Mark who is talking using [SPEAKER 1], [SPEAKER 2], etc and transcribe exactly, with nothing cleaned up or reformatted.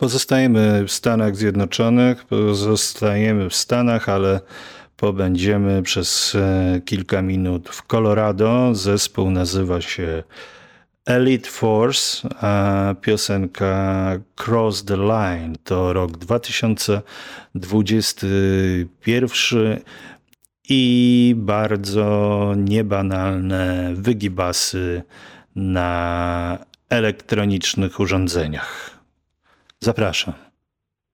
[SPEAKER 1] Pozostajemy w Stanach Zjednoczonych, pozostajemy w Stanach, ale pobędziemy przez e, kilka minut w Colorado. Zespół nazywa się Elite Force, a piosenka Cross the Line to rok dwa tysiące dwudziesty pierwszy i bardzo niebanalne wygibasy na elektronicznych urządzeniach. Zapraszam.